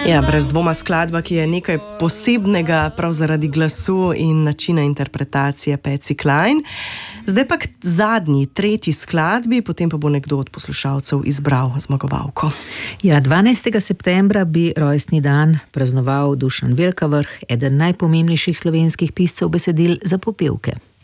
Ja, brez dvoma skladba, ki je nekaj posebnega prav zaradi glasu in načina interpretacije Patsy Cline. Zdaj pa k zadnji, tretji skladbi, potem pa bo nekdo od poslušalcev izbral zmagovalko. Ja, 12. septembra bi rojstni dan praznoval Dušan Velkavrh, eden najpomembnejših slovenskih piscev besedil za popevke.